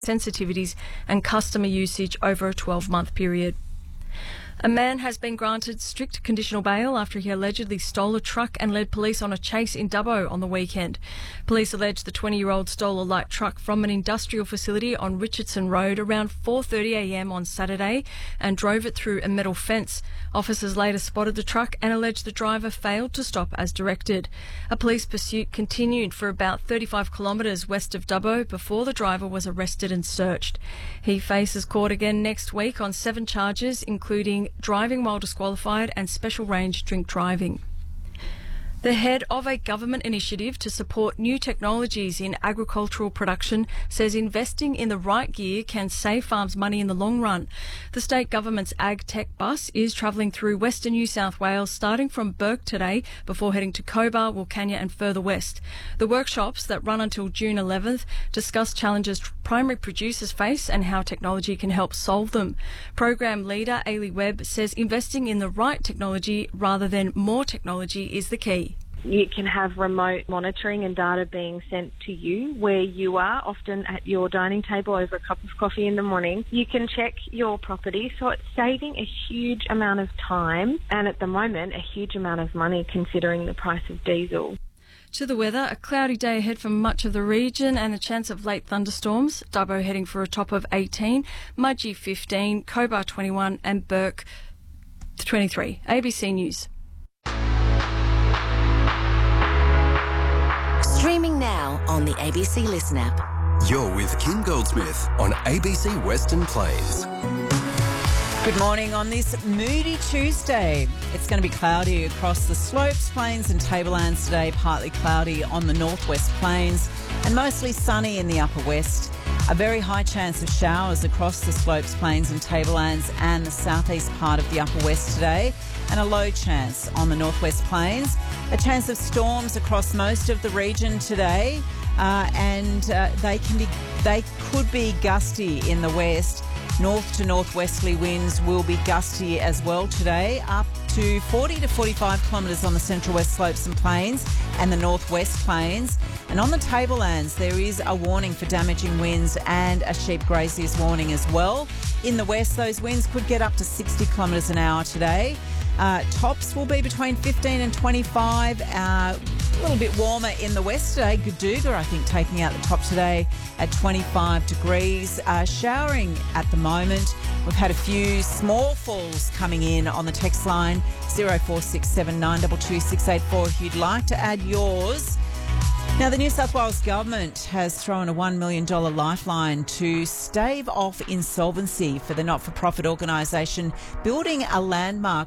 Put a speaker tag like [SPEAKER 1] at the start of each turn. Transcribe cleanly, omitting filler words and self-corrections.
[SPEAKER 1] sensitivities and customer usage over a 12-month period. A man has been granted strict conditional bail after he allegedly stole a truck and led police on a chase in Dubbo on the weekend. Police allege the 20-year-old stole a light truck from an industrial facility on Richardson Road around 4:30am on Saturday and drove it through a metal fence. Officers later spotted the truck and alleged the driver failed to stop as directed. A police pursuit continued for about 35 kilometres west of Dubbo before the driver was arrested and searched. He faces court again next week on 7 charges, including driving while disqualified and special range drink driving. The head of a government initiative to support new technologies in agricultural production says investing in the right gear can save farms money in the long run. The state government's Ag Tech bus is travelling through Western New South Wales, starting from Bourke today before heading to Cobar, Wilcannia and further west. The workshops that run until June 11th discuss challenges primary producers face and how technology can help solve them. Program leader Ailey Webb says investing in the right technology rather than more technology is the key.
[SPEAKER 2] You can have remote monitoring and data being sent to you where you are, often at your dining table over a cup of coffee in the morning. You can check your property, so it's saving a huge amount of time and at the moment a huge amount of money considering the price of diesel.
[SPEAKER 1] To the weather, a cloudy day ahead for much of the region and a chance of late thunderstorms. Dubbo heading for a top of 18, Mudgee 15, Cobar 21 and Bourke 23. ABC News.
[SPEAKER 3] Streaming now on the ABC Listen app.
[SPEAKER 4] You're with Kim Goldsmith on ABC Western Plains.
[SPEAKER 5] Good morning on this moody Tuesday. It's going to be cloudy across the slopes, plains and tablelands today, partly cloudy on the northwest plains and mostly sunny in the upper west. A very high chance of showers across the slopes, plains and tablelands and the southeast part of the upper west today, and a low chance on the northwest plains. A chance of storms across most of the region today, and they could be gusty in the west. North to northwesterly winds will be gusty as well today, up to 40 to 45 kilometres on the central west slopes and plains and the northwest plains. And on the tablelands, there is a warning for damaging winds and a sheep graziers warning as well. In the west, those winds could get up to 60 kilometres an hour today. Tops will be between 15 and 25. A little bit warmer in the west today. Gadooga, I think, taking out the top today at 25 degrees. Showering at the moment. We've had a few small falls coming in on the text line 0467 922 684 if you'd like to add yours. Now, the New South Wales government has thrown a $1 million lifeline to stave off insolvency for the not-for-profit organisation building a landmark